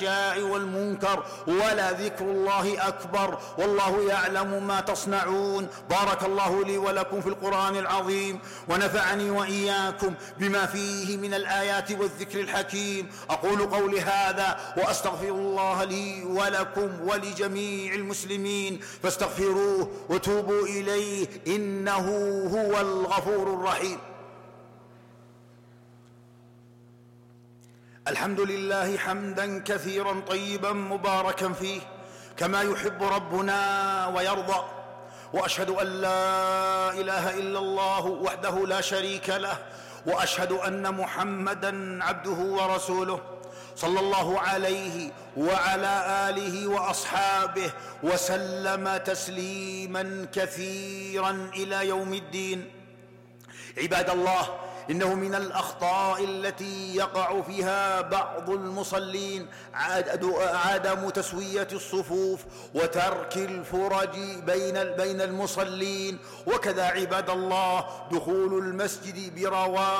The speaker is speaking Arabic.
والمنكر ولذكر الله أكبر والله يعلم ما تصنعون. بارك الله لي ولكم في القرآن العظيم ونفعني وإياكم بما فيه من الآيات والذكر الحكيم. أقول قولي هذا وأستغفر الله لي ولكم ولجميع المسلمين فاستغفروه وتوبوا إليه إنه هو الغفور الرحيم. الحمد لله حمدا كثيرا طيبا مباركا فيه كما يحب ربنا ويرضى، وأشهد أن لا إله إلا الله وحده لا شريك له، وأشهد أن محمدا عبده ورسوله صلى الله عليه وعلى آله وأصحابه وسلم تسليما كثيرا إلى يوم الدين. عباد الله، إنه من الأخطاء التي يقع فيها بعض المصلين عدم تسوية الصفوف وترك الفرج بين المصلين، وكذا عباد الله دخول المسجد برواح